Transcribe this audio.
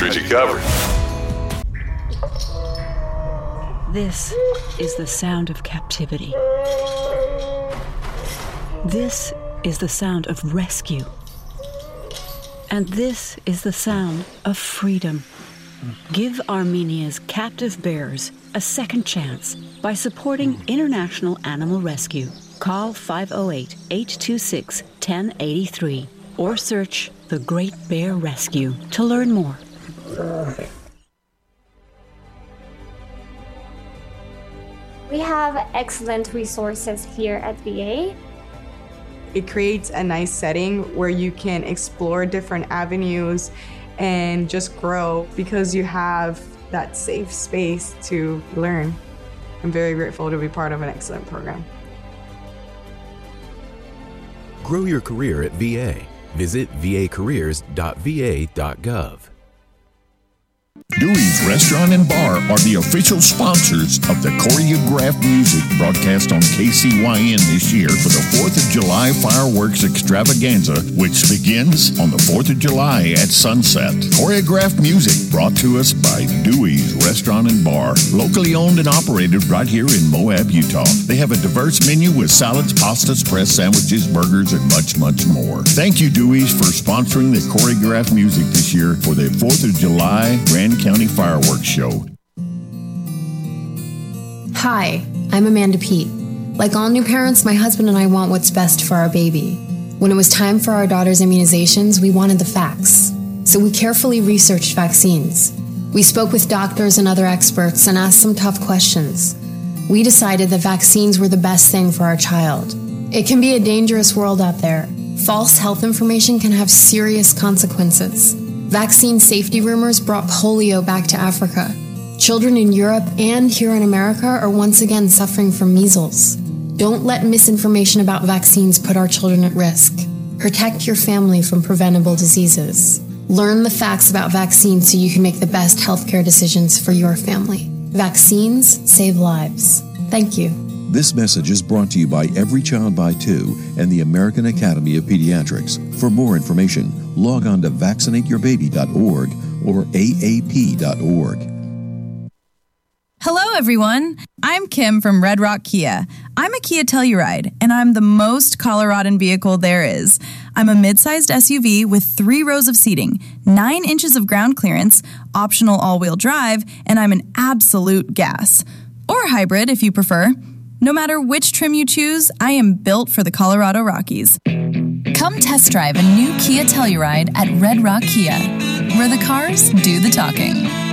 got you covered. This is the sound of captivity. This is the sound of rescue. And this is the sound of freedom. Give Armenia's captive bears a second chance by supporting International Animal Rescue. Call 508-826-1083 or search The Great Bear Rescue to learn more. We have excellent resources here at VA. It creates a nice setting where you can explore different avenues and just grow because you have that safe space to learn. I'm very grateful to be part of an excellent program. Grow your career at VA. Visit vacareers.va.gov. Dewey's Restaurant and Bar are the official sponsors of the choreographed music broadcast on KCYN this year for the 4th of July fireworks extravaganza, which begins on the 4th of July at sunset. Choreographed music brought to us by Dewey's Restaurant and Bar, locally owned and operated right here in Moab, Utah. They have a diverse menu with salads, pastas, press sandwiches, burgers, and much, much more. Thank you, Dewey's, for sponsoring the choreographed music this year for the 4th of July Grand County Fireworks Show. Hi, I'm Amanda Pete. Like all new parents, my husband and I want what's best for our baby. When it was time for our daughter's immunizations, we wanted the facts. So we carefully researched vaccines. We spoke with doctors and other experts and asked some tough questions. We decided that vaccines were the best thing for our child. It can be a dangerous world out there. False health information can have serious consequences. Vaccine safety rumors brought polio back to Africa. Children in Europe and here in America are once again suffering from measles. Don't let misinformation about vaccines put our children at risk. Protect your family from preventable diseases. Learn the facts about vaccines so you can make the best healthcare decisions for your family. Vaccines save lives. Thank you. This message is brought to you by Every Child by Two and the American Academy of Pediatrics. For more information, log on to vaccinateyourbaby.org or aap.org. Hello, everyone. I'm Kim from Red Rock Kia. I'm a Kia Telluride, and I'm the most Coloradan vehicle there is. I'm a mid-sized SUV with 3 rows of seating, 9 inches of ground clearance, optional all-wheel drive, and I'm an absolute gas. Or hybrid, if you prefer. No matter which trim you choose, I am built for the Colorado Rockies. Come test drive a new Kia Telluride at Red Rock Kia, where the cars do the talking.